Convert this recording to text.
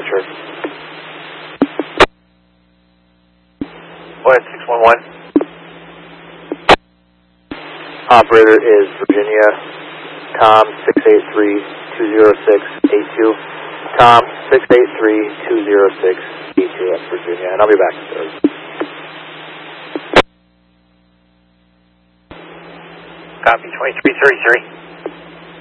dispatcher. Go ahead, 611. Operator is Virginia, Tom 683-206-82. Tom 683-206-82, that's Virginia, and I'll be back in service. Copy, 2333.